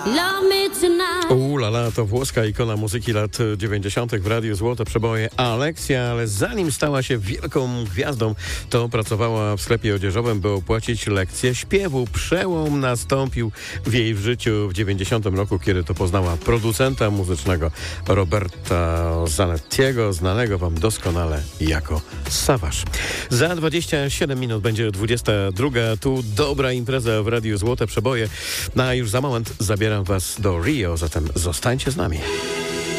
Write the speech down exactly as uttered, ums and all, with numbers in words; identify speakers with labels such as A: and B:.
A: U lala, to włoska ikona muzyki lat dziewięćdziesiątych w Radiu Złote Przeboje Alexia, ale zanim stała się wielką gwiazdą, to pracowała w sklepie odzieżowym, by opłacić lekcję śpiewu. Przełom nastąpił w jej życiu w dziewięćdziesiątym roku, kiedy to poznała producenta muzycznego Roberta Zanettiego, znanego wam doskonale jako Savage. Za dwadzieścia siedem minut będzie dwudziesta druga. Tu dobra impreza w Radiu Złote Przeboje. No a już za moment zabieram was do Rio, zatem zostańcie z nami.